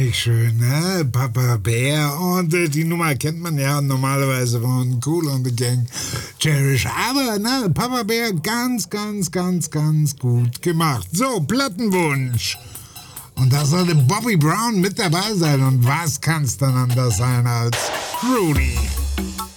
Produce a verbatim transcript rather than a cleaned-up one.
richtig schön, ne? Papa Bär. Und äh, die Nummer kennt man ja normalerweise von Kool and the Gang, Cherish. Aber, ne, Papa Bär ganz, ganz, ganz, ganz gut gemacht. So, Plattenwunsch. Und da sollte Bobby Brown mit dabei sein. Und was kann's dann anders sein als Rudy?